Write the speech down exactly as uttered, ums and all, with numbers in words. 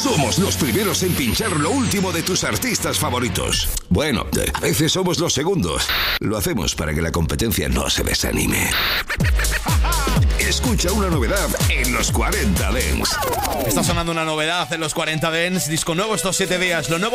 Somos los primeros en pinchar lo último de tus artistas favoritos. Bueno, a veces somos los segundos. Lo hacemos para que la competencia no se desanime. Escucha una novedad en los cuarenta Dance. Está sonando una novedad en los cuarenta Dance. Disco nuevo estos siete días. Lo nuevo